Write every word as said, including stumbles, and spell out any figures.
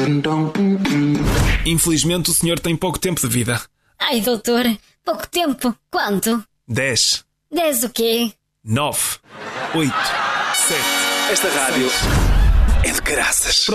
Infelizmente o senhor tem pouco tempo de vida. Ai, doutor, pouco tempo. Quanto? Dez. Dez o quê? Nove. Oito. Sete. Esta rádio é de caraças.